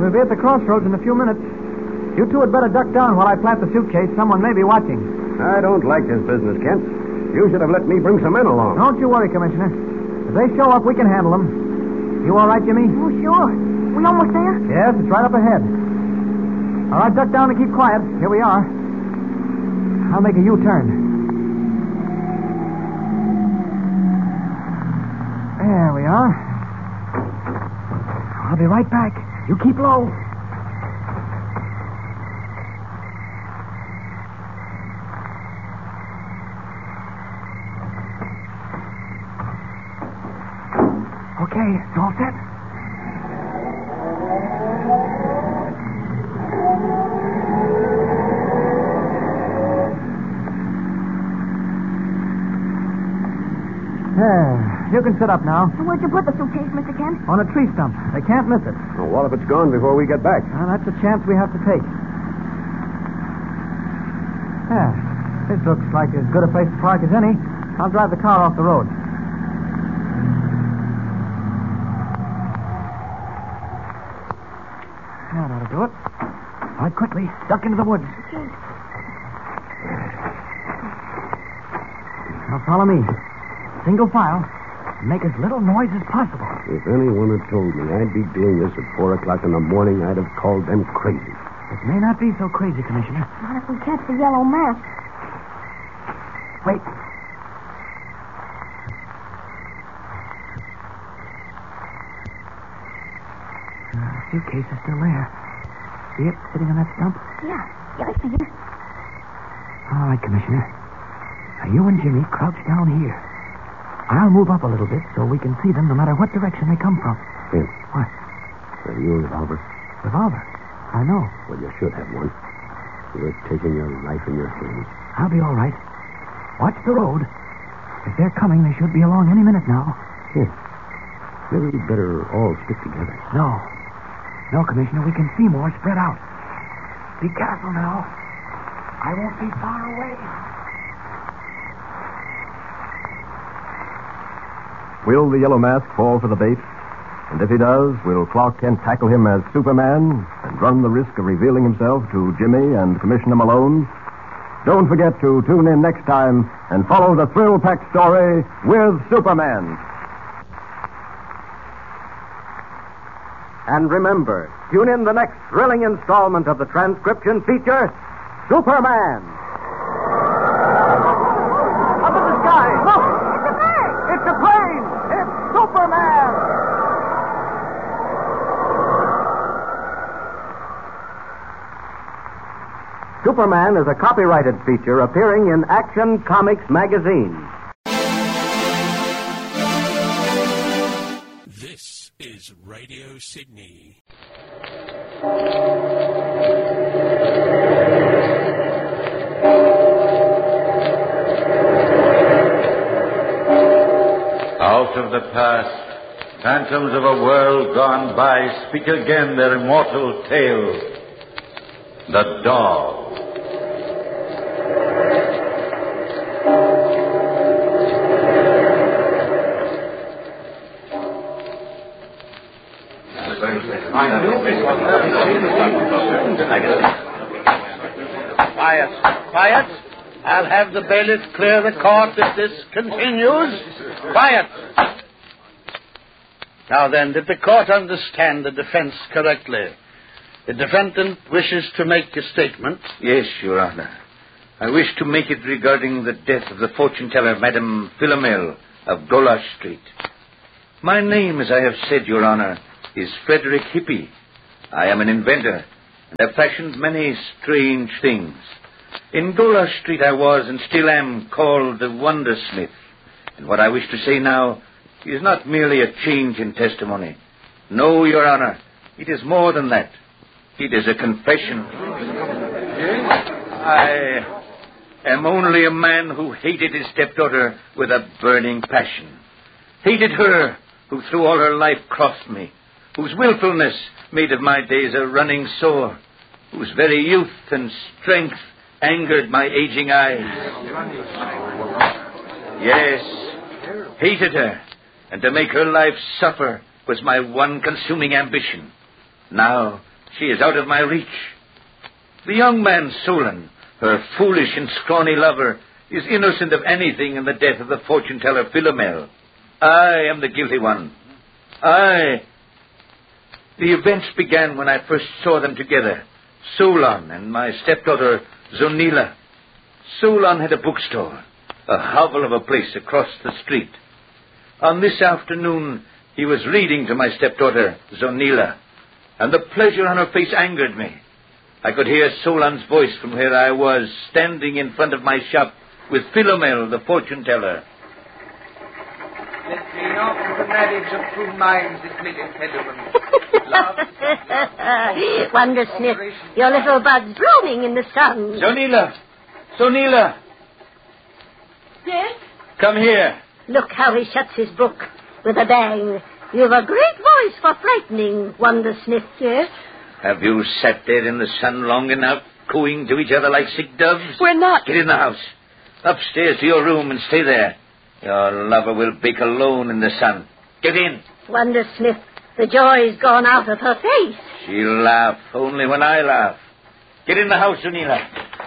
we'll be at the crossroads in a few minutes. You two had better duck down while I plant the suitcase. Someone may be watching. I don't like this business, Kent. You should have let me bring some men along. Don't you worry, Commissioner. If they show up, we can handle them. You all right, Jimmy? Oh, sure. We almost there? Yes, it's right up ahead. All right, duck down and keep quiet. Here we are. I'll make a U-turn. There we are. I'll be right back. You keep low. Okay, it's all set. There. You can sit up now. Where'd you put the suitcase, Mr. Kent? On a tree stump. They can't miss it. Well, what if it's gone before we get back? Well, that's a chance we have to take. Yeah. This looks like as good a place to park as any. I'll drive the car off the road. Now that'll do it. All right, quickly. Duck into the woods. Okay. Now follow me. Single file. Make as little noise as possible. If anyone had told me I'd be doing this at 4 o'clock in the morning, I'd have called them crazy. It may not be so crazy, Commissioner. What if we catch the yellow mask? Wait. Suitcase is still there. See it sitting on that stump? Yeah, I see it. All right, Commissioner. Now you and Jimmy crouch down here. I'll move up a little bit so we can see them no matter what direction they come from. Kent. What? Have you a revolver? Revolver? I know. Well, you should have one. You're taking your life in your hands. I'll be all right. Watch the road. If they're coming, they should be along any minute now. Here. Maybe we'd better all stick together. No. No, Commissioner. We can see more spread out. Be careful now. I won't be far away. Will the Yellow Mask fall for the bait? And if he does, will Clark Kent tackle him as Superman and run the risk of revealing himself to Jimmy and Commissioner Malone? Don't forget to tune in next time and follow the thrill-packed story with Superman. And remember, tune in the next thrilling installment of the transcription feature, Superman. Up in the sky, look! It's a bird! It's a plane! It's Superman! Superman is a copyrighted feature appearing in Action Comics magazine. This is Radio Sydney. Out of the past, phantoms of a world gone by speak again their immortal tale. The Dog. Quiet. I'll have the bailiff clear the court if this continues. Quiet. Now then, did the court understand the defense correctly? The defendant wishes to make a statement. Yes, Your Honor. I wish to make it regarding the death of the fortune-teller, Madame Philomel of Goulash Street. My name, as I have said, Your Honor, is Frederick Hippie. I am an inventor, and have fashioned many strange things. In Goulash Street I was, and still am, called the Wondersmith. And what I wish to say now is not merely a change in testimony. No, Your Honor, it is more than that. It is a confession. I am only a man who hated his stepdaughter with a burning passion. Hated her who through all her life crossed me, whose willfulness made of my days a running sore, whose very youth and strength angered my aging eyes. Yes, hated her, and to make her life suffer was my one consuming ambition. Now, She is out of my reach. The young man, Solon, her foolish and scrawny lover, is innocent of anything in the death of the fortune-teller Philomel. I am the guilty one. The events began when I first saw them together, Solon and my stepdaughter, Zonila. Solon had a bookstore, a hovel of a place across the street. On this afternoon, he was reading to my stepdaughter, Zonila, and the pleasure on her face angered me. I could hear Solon's voice from where I was, standing in front of my shop with Philomel, the fortune-teller. Let me offer the marriage of two minds, this little impediment. Wonder Smith, your little bud's blooming in the sun. Zonila! Yes? Come here. Look how he shuts his book with a bang. You've a great voice for frightening, Wonder Smith. Yes? Have you sat there in the sun long enough, cooing to each other like sick doves? We're not. Get in the house. Upstairs to your room and stay there. Your lover will bake alone in the sun. Get in. Wonder Smith, the joy's gone out of her face. She'll laugh only when I laugh. Get in the house, Zonila.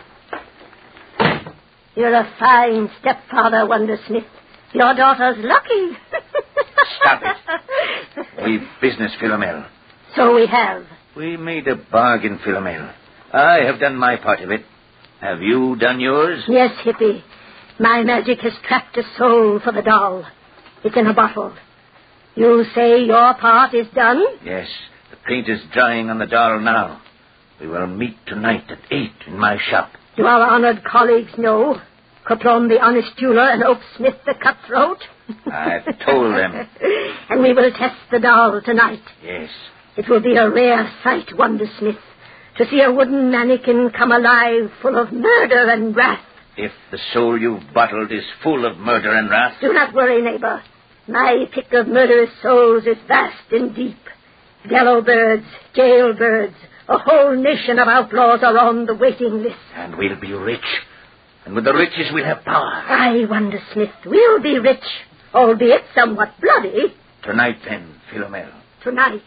You're a fine stepfather, Wonder Smith. Your daughter's lucky. Stop it. We've business, Philomel. So we have. We made a bargain, Philomel. I have done my part of it. Have you done yours? Yes, Hippie. My magic has trapped a soul for the doll. It's in a bottle. You say your part is done? Yes. The paint is drying on the doll now. We will meet tonight at 8 in my shop. Do our honored colleagues know? Coplon the honest jeweler and Oak Smith the cutthroat? I've told them. And we will test the doll tonight. Yes. It will be a rare sight, Wonder Smith, to see a wooden mannequin come alive full of murder and wrath. If the soul you've bottled is full of murder and wrath... Do not worry, neighbor. My pick of murderous souls is vast and deep. Yellowbirds, jailbirds, a whole nation of outlaws are on the waiting list. And we'll be rich. And with the riches we'll have power. Aye, Wonder Smith, we'll be rich, albeit somewhat bloody. Tonight, then, Philomel. Tonight.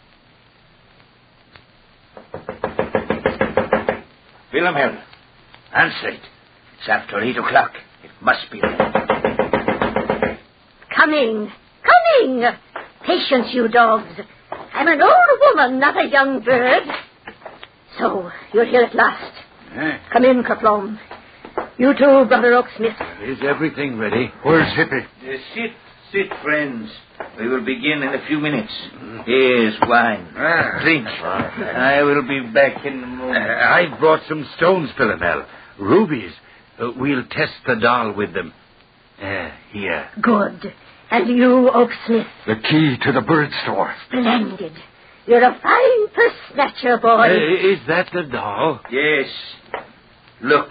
Philomel, answer it. It's after 8 o'clock. It must be there. Coming. Patience, you dogs. I'm an old woman, not a young bird. So, you're here at last. Come in, Coplon. You too, Brother Oaksmith. Is everything ready? Where's Hippie? Sit, friends. We will begin in a few minutes. Here's wine. Drink. I will be back in a moment. I brought some stones, Philomel. Rubies. We'll test the doll with them. Here. Good. And you, Oaksmith? The key to the bird store. Splendid. You're a fine purse snatcher, boy. Is that the doll? Yes. Look.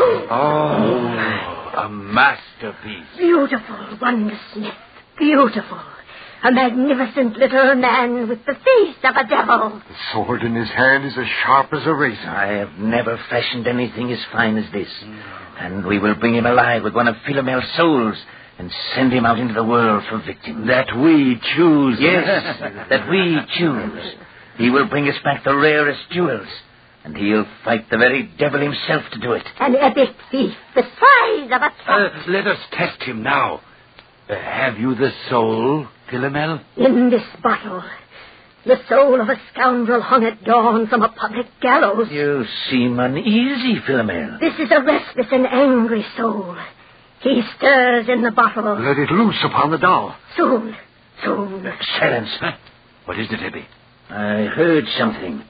Oh, a masterpiece. Beautiful, Wonder Smith. Beautiful. A magnificent little man with the face of a devil. The sword in his hand is as sharp as a razor. I have never fashioned anything as fine as this. And we will bring him alive with one of Philomel's souls and send him out into the world for victims. That we choose. Yes, that we choose. He will bring us back the rarest jewels. And he'll fight the very devil himself to do it. An epic thief the size of a cat. Let us test him now. Have you the soul, Philomel? In this bottle. The soul of a scoundrel hung at dawn from a public gallows. You seem uneasy, Philomel. This is a restless and angry soul. He stirs in the bottle. Let it loose upon the doll. Soon. Silence. Huh? What is it, Hippie? I heard something.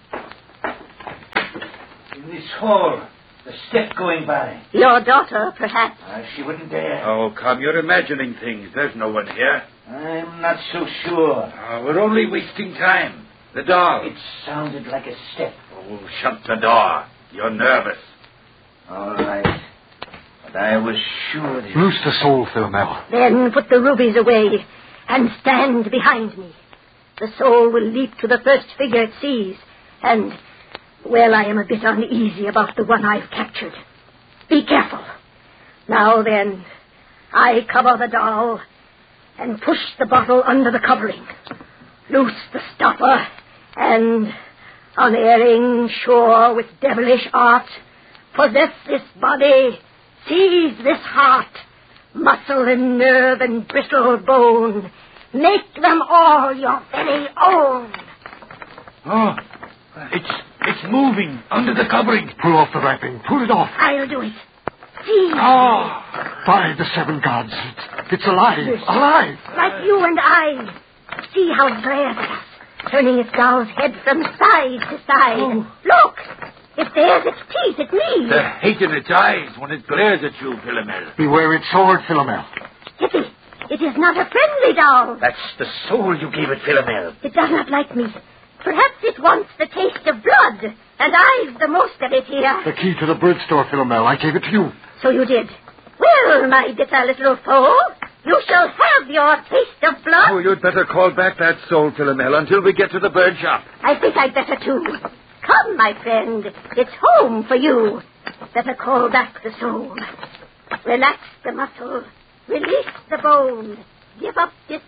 In this hall, a step going by. Your daughter, perhaps. She wouldn't dare. Oh, come, you're imagining things. There's no one here. I'm not so sure. We're only wasting time. The doll. It sounded like a step. Oh, shut the door. You're nervous. All right. But I was sure that... Loose the soul, Philomel. Then put the rubies away and stand behind me. The soul will leap to the first figure it sees. And, well, I am a bit uneasy about the one I've captured. Be careful. Now then, I cover the doll and push the bottle under the covering. Loose the stopper and unerring, sure with devilish art, possess this body, seize this heart, muscle and nerve and brittle bone, make them all your very own. Oh, it's moving under the covering. Pull off the wrapping. Pull it off. I'll do it. See. By the seven gods. It's alive. Yes. Alive. Like you and I. See how it glares at us, turning its doll's head from side to side. Oh. Look! It bares its teeth at me. The hate in its eyes when it glares at you, Philomel. Beware its sword, Philomel. Hippy, it is not a friendly doll. That's the soul you gave it, Philomel. It does not like me. Perhaps it wants the taste of blood, and I've the most of it here. The key to the bird store, Philomel. I gave it to you. So you did. Well, my bitter little foe, you shall have your taste of blood. Oh, you'd better call back that soul, Philomel, until we get to the bird shop. I think I'd better, too. Come, my friend. It's home for you. Better call back the soul. Relax the muscle. Release the bone. Give up this